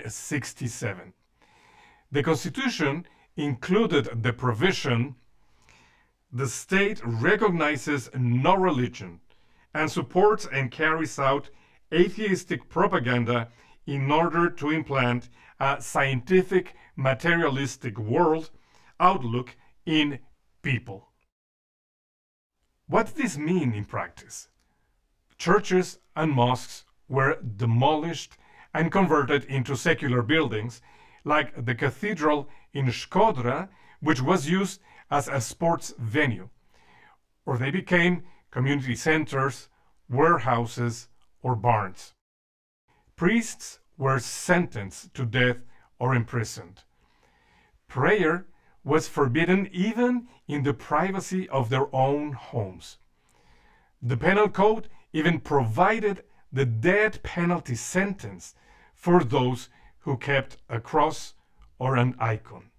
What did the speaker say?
1867. The Constitution included the provision: the state recognizes no religion and supports and carries out atheistic propaganda in order to implant a scientific, materialistic world outlook in people. What does this mean in practice? Churches and mosques were demolished and converted into secular buildings, like the cathedral in Shkodra, which was used as a sports venue, or they became community centers, warehouses, or barns. Priests were sentenced to death or imprisoned. Prayer was forbidden even in the privacy of their own homes. The penal code even provided the death penalty sentence for those who kept a cross or an icon.